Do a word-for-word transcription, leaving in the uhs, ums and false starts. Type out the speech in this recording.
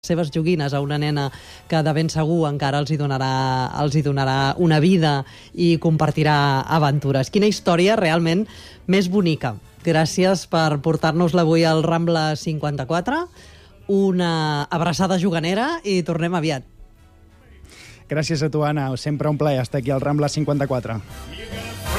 seves joguines a una nena que de ben segur encara els hi donarà, els hi donarà una vida i compartirà aventures. Quina història realment més bonica. Gràcies per portar-nos-la avui al Rambla cinquanta-quatre. Una abraçada juganera i tornem aviat. Gràcies a tu, Anna. Sempre un plaer estar aquí al Rambla cinquanta-quatre.